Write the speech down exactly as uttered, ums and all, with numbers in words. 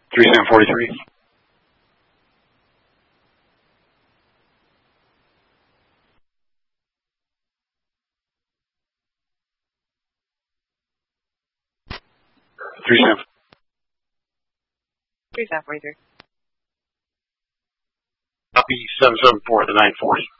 three seven forty-three. three seven. three seven forty-three. Copy seven seven four, the nine forty.